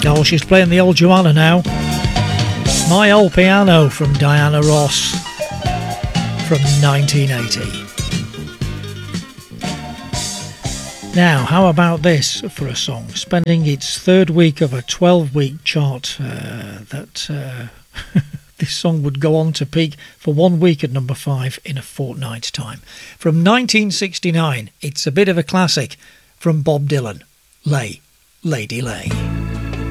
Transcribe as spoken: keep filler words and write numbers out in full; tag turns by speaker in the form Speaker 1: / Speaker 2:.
Speaker 1: Oh, she's playing the old Joanna now. My Old Piano from Diana Ross from nineteen eighty. Now, how about this for a song spending its third week of a twelve-week chart uh, that uh, this song would go on to peak for one week at number five in a fortnight's time. From nineteen sixty-nine, it's a bit of a classic from Bob Dylan, Lay, Lady Lay.